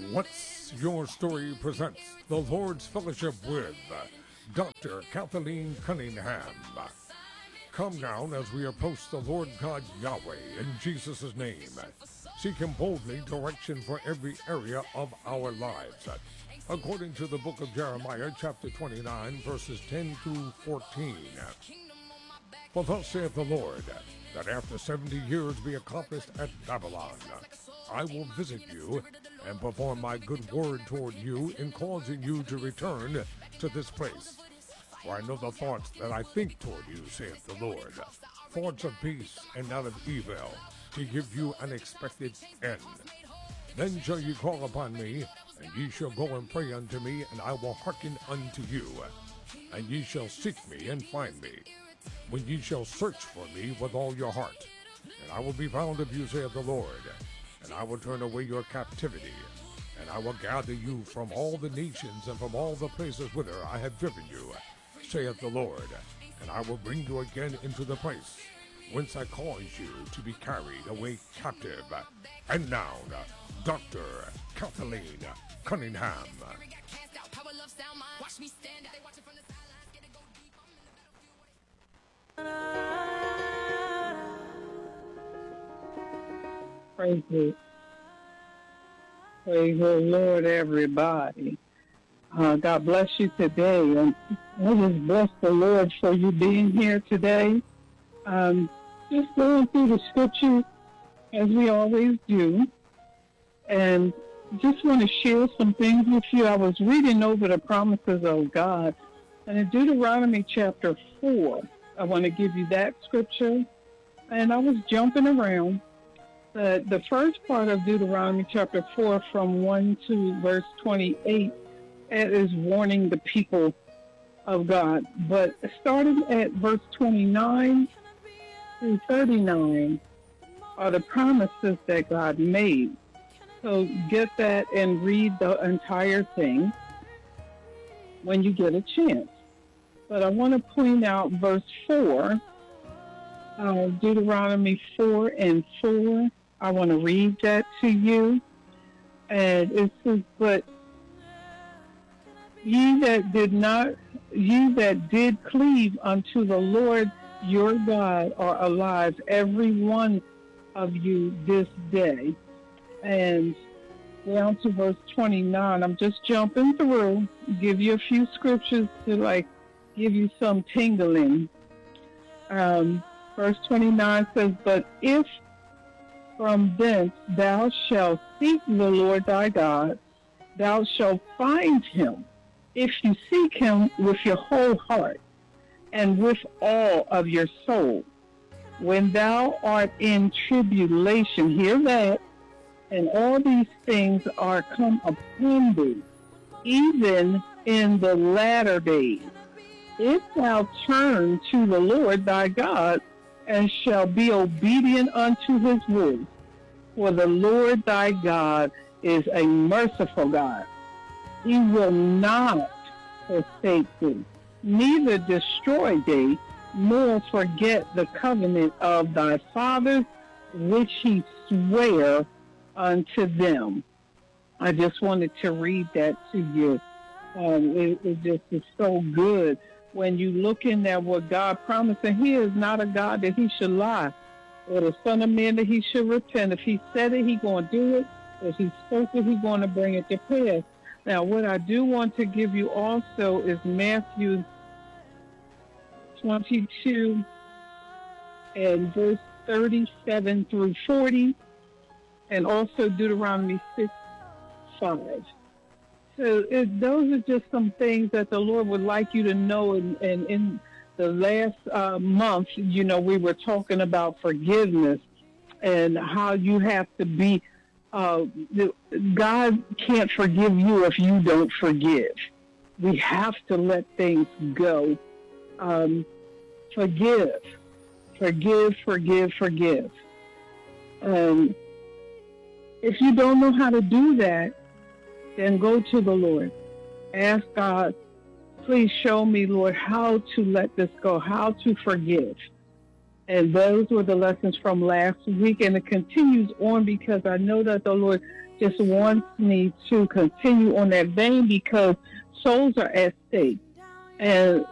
What's Your Story presents the Lord's Fellowship with Dr. Kathleen Cunningham. Come down as we approach the Lord God Yahweh in Jesus' name. Seek Him boldly direction for every area of our lives. According to the book of Jeremiah, chapter 29, verses 10 through 14. For thus saith the Lord, that after 70 years be accomplished at Babylon, I will visit you and perform my good word toward you in causing you to return to this place. For I know the thoughts that I think toward you, saith the Lord, thoughts of peace and not of evil, to give you an expected end. Then shall ye call upon me, and ye shall go and pray unto me, and I will hearken unto you. And ye shall seek me and find me, when ye shall search for me with all your heart. And I will be found of you, saith the Lord, and I will turn away your captivity, and I will gather you from all the nations and from all the places whither I have driven you, saith the Lord, and I will bring you again into the place whence I caused you to be carried away captive. And now, Dr. Kathleen Cunningham. Praise the Lord, everybody. God bless you today. And I just bless the Lord for you being here today. Just going through the scriptures as we always do. And just want to share some things with you. I was reading over the promises of God. And in Deuteronomy chapter 4, I want to give you that scripture. And I was jumping around. The first part of Deuteronomy chapter 4 from 1 to verse 28 it is warning the people of God. But starting at verse 29 through 39 are the promises that God made. So get that and read the entire thing when you get a chance. But I want to point out verse 4, Deuteronomy 4 and 4. I want to read that to you. And it says, but ye that did cleave unto the Lord your God are alive, every one of you this day. And down to verse 29, I'm just jumping through, give you a few scriptures to give you some tingling. Verse 29 says, but if from thence thou shalt seek the Lord thy God, thou shalt find him, if you seek him with your whole heart and with all of your soul. When thou art in tribulation, hear that, and all these things are come upon thee, even in the latter days, if thou turn to the Lord thy God, and shall be obedient unto his voice. For the Lord thy God is a merciful God. He will not forsake thee, neither destroy thee, nor forget the covenant of thy fathers, which he sware unto them. I just wanted to read that to you. It just is so good. When you look in at what God promised, and he is not a God that he should lie, or the son of man that he should repent. If he said it, he's going to do it. If he spoke it, he's going to bring it to pass. Now, what I do want to give you also is Matthew 22 and verse 37 through 40, and also Deuteronomy 6:5. So those are just some things that the Lord would like you to know. And in the last month, we were talking about forgiveness and how you have to be, God can't forgive you if you don't forgive. We have to let things go. Forgive. If you don't know how to do that, then go to the Lord. Ask God, please show me, Lord, how to let this go, how to forgive. And those were the lessons from last week, and it continues on because I know that the Lord just wants me to continue on that vein because souls are at stake. And